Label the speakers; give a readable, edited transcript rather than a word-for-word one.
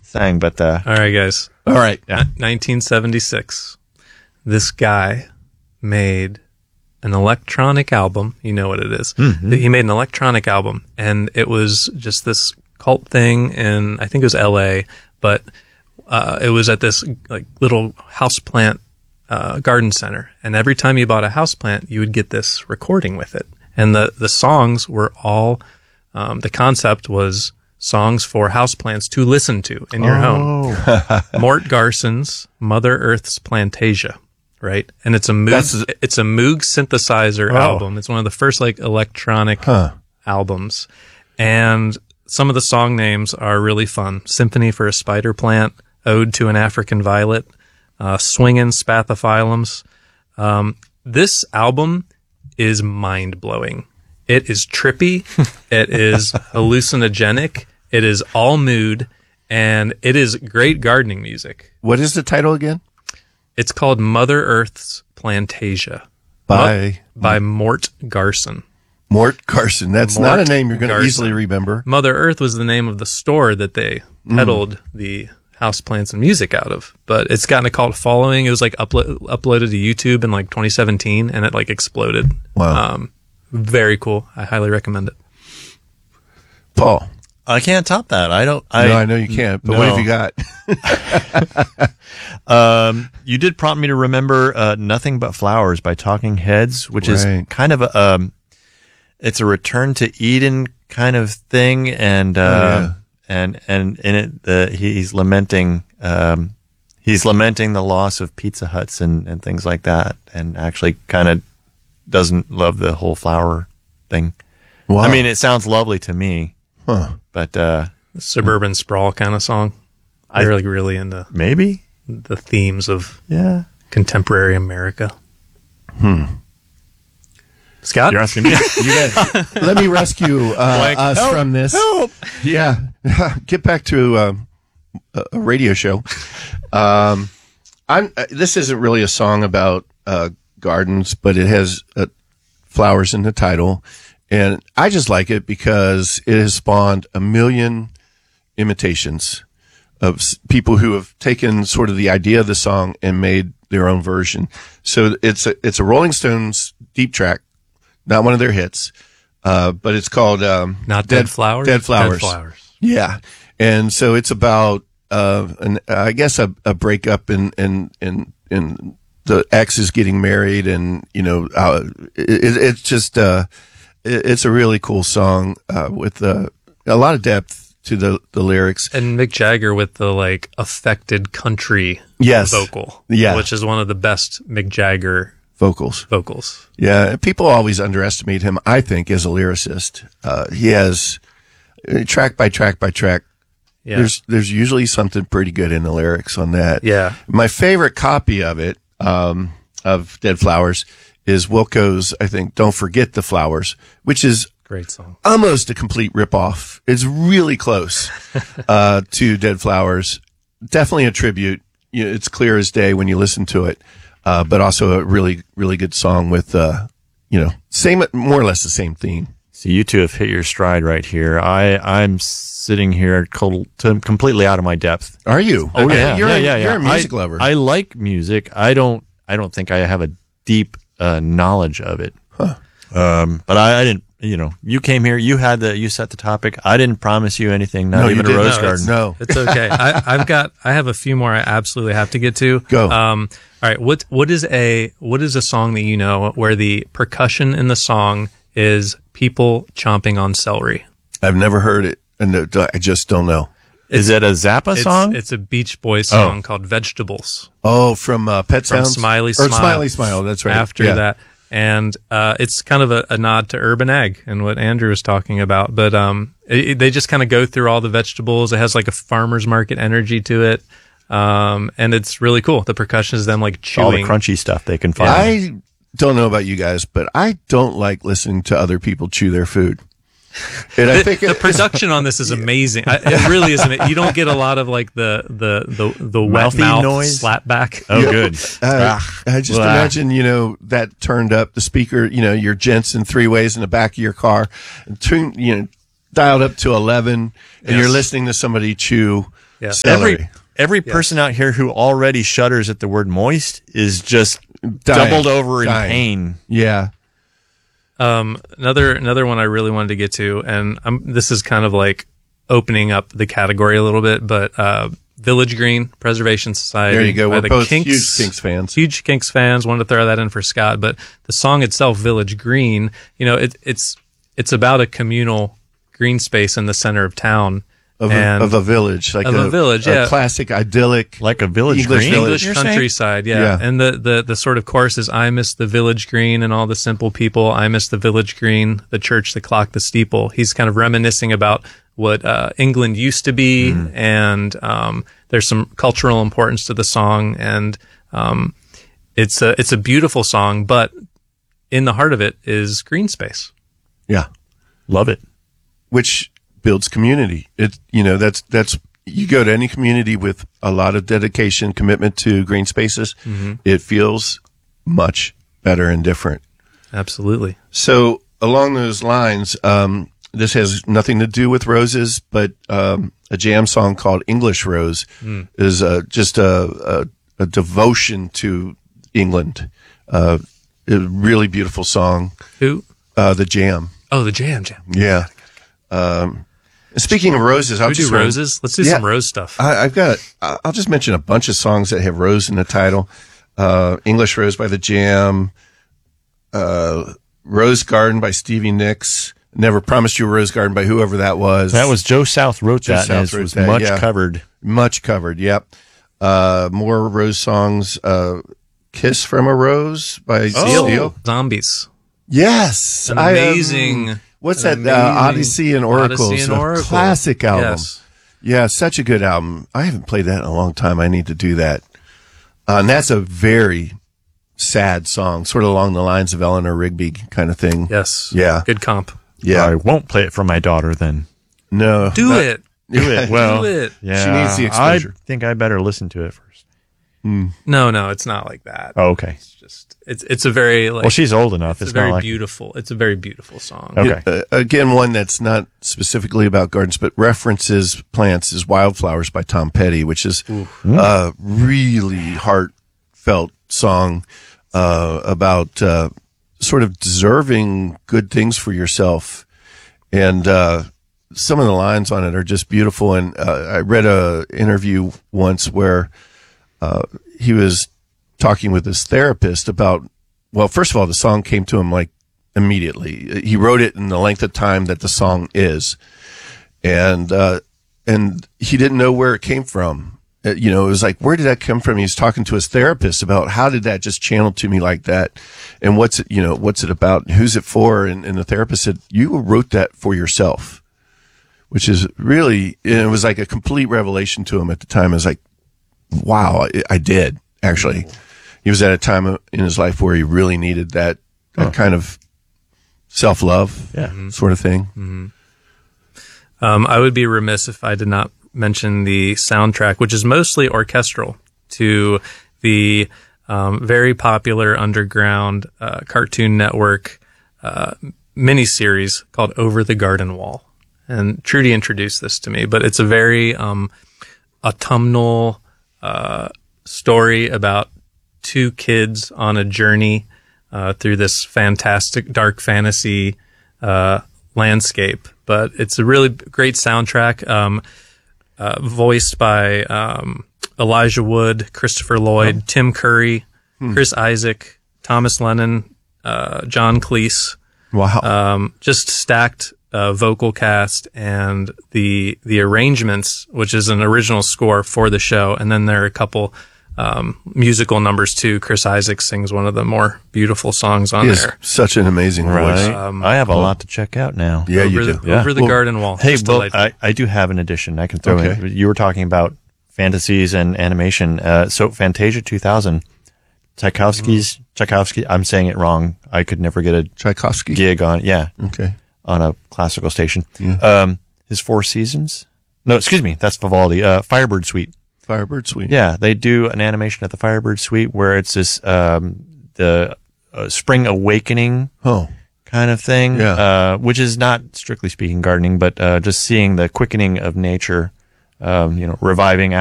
Speaker 1: sang, but
Speaker 2: All right, guys.
Speaker 3: All right.
Speaker 1: Yeah.
Speaker 2: 1976. This guy made an electronic album. You know what it is.
Speaker 1: Mm-hmm.
Speaker 2: He made an electronic album, and it was just this cult thing in, I think it was L.A., but it was at this like little houseplant garden center. And every time you bought a houseplant, you would get this recording with it. And the songs were all, the concept was songs for houseplants to listen to in your home. Mort Garson's Mother Earth's Plantasia, right? And it's a Moog synthesizer album. It's one of the first like electronic albums. And some of the song names are really fun. Symphony for a Spider Plant, Ode to an African Violet, Swingin' Spathiphyllums. This album is mind-blowing. It is trippy. It is hallucinogenic. It is all mood, and it is great gardening music.
Speaker 3: What is the title again?
Speaker 2: It's called Mother Earth's Plantasia
Speaker 3: By
Speaker 2: Mort Garson.
Speaker 3: Mort Garson. That's
Speaker 2: Mort
Speaker 3: not a name you're going to
Speaker 2: Garson.
Speaker 3: easily remember.
Speaker 2: Mother Earth was the name of the store that they peddled the houseplants and music out of, but it's gotten a cult following. It was like uploaded to YouTube in like 2017, and it like exploded.
Speaker 3: Wow.
Speaker 2: Very cool. I highly recommend it.
Speaker 3: Paul.
Speaker 1: I can't top that.
Speaker 3: I know you can't, but what have you got?
Speaker 1: You did prompt me to remember Nothing But Flowers by Talking Heads, which is kind of it's a return to Eden kind of thing, and and in it he's lamenting the loss of Pizza Huts and things like that, and actually kind of doesn't love the whole flower thing.
Speaker 3: Wow.
Speaker 1: I mean, it sounds lovely to me, but
Speaker 2: Suburban sprawl kind of song. I'm really into
Speaker 1: maybe
Speaker 2: the themes of
Speaker 1: contemporary
Speaker 2: America. Scott?
Speaker 1: You're asking me.
Speaker 3: Let me rescue us from this.
Speaker 1: Help!
Speaker 3: Yeah. Get back to a radio show. This isn't really a song about gardens, but it has flowers in the title. And I just like it because it has spawned a million imitations of people who have taken sort of the idea of the song and made their own version. So it's a Rolling Stones deep track, not one of their hits, but it's called
Speaker 2: Not Dead Flowers?
Speaker 3: Dead Flowers.
Speaker 2: Dead Flowers.
Speaker 3: Yeah. And so it's about I guess a breakup and the ex is getting married, and it's just it's a really cool song with a lot of depth to the lyrics.
Speaker 2: And Mick Jagger with the like affected country vocal, which is one of the best Mick Jagger
Speaker 3: vocals. Yeah, people always underestimate him, I think, as a lyricist. He has track by track by track.
Speaker 2: Yeah.
Speaker 3: There's usually something pretty good in the lyrics on that.
Speaker 2: Yeah.
Speaker 3: My favorite copy of it, of Dead Flowers, is Wilco's, I think, Don't Forget the Flowers, which is
Speaker 2: great song.
Speaker 3: Almost a complete ripoff. It's really close to Dead Flowers. Definitely a tribute. It's clear as day when you listen to it, but also a really, really good song with, more or less the same theme.
Speaker 1: So you two have hit your stride right here. I'm sitting here completely out of my depth.
Speaker 3: Are you?
Speaker 1: Oh yeah,
Speaker 3: You're a music lover.
Speaker 1: I like music. I don't think I have a deep knowledge of it.
Speaker 3: Huh.
Speaker 1: But I didn't. You came here. You set the topic. I didn't promise you anything. Not even a rose garden.
Speaker 3: No,
Speaker 2: it's okay. I have a few more I absolutely have to get to.
Speaker 3: Go.
Speaker 2: All right. What is a song that where the percussion in the song is people chomping on celery?
Speaker 3: I've never heard it, and I just don't know.
Speaker 1: Is it a Zappa song?
Speaker 2: It's a Beach Boys song called Vegetables.
Speaker 3: Oh, from Pet Sounds?
Speaker 2: Smiley Smile.
Speaker 3: Or Smiley Smile, that's right.
Speaker 2: After that. And it's kind of a nod to Urban Ag and what Andrew was talking about. But they just kind of go through all the vegetables. It has like a farmer's market energy to it. And it's really cool. The percussion is them like chewing.
Speaker 1: All the crunchy stuff they can find.
Speaker 3: I don't know about you guys, but I don't like listening to other people chew their food. And I think
Speaker 2: the production on this is amazing. It really is. You don't get a lot of like the wet mouth
Speaker 1: noise
Speaker 2: slap back.
Speaker 1: Oh, good.
Speaker 3: I just imagine, that turned up the speaker, your Jensen 3-ways in the back of your car, dialed up to 11, and you're listening to somebody chew
Speaker 2: Yeah.
Speaker 3: celery.
Speaker 1: Every person out here who already shudders at the word moist is just
Speaker 3: Dying.
Speaker 1: doubled over in
Speaker 3: Dying.
Speaker 1: pain.
Speaker 3: Yeah.
Speaker 2: Another one I really wanted to get to, and this is kind of like opening up the category a little bit, but Village Green Preservation Society.
Speaker 3: There you go.
Speaker 2: by
Speaker 3: We're
Speaker 2: the
Speaker 3: both
Speaker 2: Kinks.
Speaker 3: huge Kinks fans.
Speaker 2: Huge Kinks fans. Wanted to throw that in for Scott, but the song itself, Village Green, it's about a communal green space in the center of town.
Speaker 3: Of a village, like
Speaker 2: a village, yeah.
Speaker 3: a classic idyllic,
Speaker 1: Like a village
Speaker 3: English
Speaker 1: green?
Speaker 3: village.
Speaker 2: English
Speaker 1: you're saying?
Speaker 2: countryside, yeah.
Speaker 3: Yeah.
Speaker 2: And the sort of chorus is, I miss the village green and all the simple people. I miss the village green, the church, the clock, the steeple. He's kind of reminiscing about what England used to be, and there's some cultural importance to the song, and it's a beautiful song, but in the heart of it is green space.
Speaker 3: Yeah,
Speaker 1: Love it.
Speaker 3: which builds community. That's you go to any community with a lot of dedication, commitment to green spaces, it feels much better and different.
Speaker 2: Absolutely.
Speaker 3: So along those lines, this has nothing to do with roses, but a jam song called English Rose is just a devotion to England. A really beautiful song.
Speaker 2: Who?
Speaker 3: The Jam.
Speaker 2: Oh, the Jam.
Speaker 3: Yeah. Speaking of roses, I'll
Speaker 2: We do
Speaker 3: just
Speaker 2: roses. Let's do some rose stuff.
Speaker 3: I'll just mention a bunch of songs that have rose in the title. English Rose by the Jam, Rose Garden by Stevie Nicks, Never Promised You a Rose Garden by whoever that was.
Speaker 1: That was Joe South wrote
Speaker 3: Joe
Speaker 1: that, and
Speaker 3: South
Speaker 1: it
Speaker 3: wrote
Speaker 1: was
Speaker 3: that,
Speaker 1: much
Speaker 3: yeah.
Speaker 1: covered.
Speaker 3: Much covered, yep. More Rose songs, Kiss from a Rose by Seal.
Speaker 2: Zombies.
Speaker 3: Yes.
Speaker 2: Amazing.
Speaker 3: What's
Speaker 2: An
Speaker 3: that?
Speaker 2: amazing
Speaker 3: Odyssey and Oracles.
Speaker 2: Odyssey and
Speaker 3: a
Speaker 2: Oracle.
Speaker 3: classic album.
Speaker 2: Yes.
Speaker 3: Yeah, such a good album. I haven't played that in a long time. I need to do that. And that's a very sad song, sort of along the lines of Eleanor Rigby kind of thing.
Speaker 2: Yes.
Speaker 3: Yeah.
Speaker 2: Good comp.
Speaker 3: Yeah.
Speaker 1: I won't play it for my daughter then.
Speaker 3: No.
Speaker 2: Do
Speaker 3: not-
Speaker 2: it.
Speaker 1: Do it. Well,
Speaker 2: Do it.
Speaker 1: yeah.
Speaker 3: She needs the exposure.
Speaker 1: I think I better listen to it first.
Speaker 2: No, it's not like that.
Speaker 1: Oh, okay.
Speaker 2: It's a very like.
Speaker 1: Well, she's old enough.
Speaker 2: It's
Speaker 1: It's
Speaker 2: a very
Speaker 1: not like
Speaker 2: beautiful. It's a very beautiful song.
Speaker 1: Okay.
Speaker 3: Again, one that's not specifically about gardens, but references plants is Wildflowers by Tom Petty, which is a really heartfelt song about sort of deserving good things for yourself. And some of the lines on it are just beautiful. And I read a interview once where he was talking with his therapist about, well, first of all, the song came to him like immediately. He wrote it in the length of time that the song is. And he didn't know where it came from. It was like, where did that come from? He was talking to his therapist about how did that just channel to me like that? And what's it about? Who's it for? And the therapist said, you wrote that for yourself, which is really, and it was like a complete revelation to him at the time. I was like, wow, I did actually. He was at a time in his life where he really needed that kind of self-love sort of thing.
Speaker 2: Mm-hmm. I would be remiss if I did not mention the soundtrack, which is mostly orchestral, to the very popular underground Cartoon Network miniseries called Over the Garden Wall. And Trudy introduced this to me, but it's a very autumnal story about two kids on a journey through this fantastic dark fantasy landscape. But it's a really great soundtrack, voiced by Elijah Wood, Christopher Lloyd, Tim Curry, Chris Isaac, Thomas Lennon, John Cleese.
Speaker 3: Wow.
Speaker 2: Just stacked vocal cast, and the arrangements, which is an original score for the show. And then there are a couple musical numbers too. Chris Isaac sings one of the more beautiful songs on there.
Speaker 3: Such an amazing voice.
Speaker 1: I have a lot to check out now.
Speaker 3: Yeah, you do.
Speaker 2: Over the Garden Wall.
Speaker 1: Hey,
Speaker 2: Just
Speaker 1: well,
Speaker 2: delightful.
Speaker 1: I do have an addition I can throw
Speaker 3: Okay.
Speaker 1: in. You were talking about fantasies and animation. So Fantasia 2000, Tchaikovsky, I'm saying it wrong. I could never get a
Speaker 3: Tchaikovsky.
Speaker 1: gig on,
Speaker 3: Okay.
Speaker 1: on a classical station.
Speaker 3: Yeah.
Speaker 1: His Four Seasons. No, excuse me. That's Vivaldi. Firebird Suite.
Speaker 3: Firebird Suite.
Speaker 1: Yeah, they do an animation at the Firebird Suite where it's this the spring awakening
Speaker 3: Oh.
Speaker 1: kind of thing,
Speaker 3: Yeah.
Speaker 1: which is not strictly speaking gardening, but just seeing the quickening of nature reviving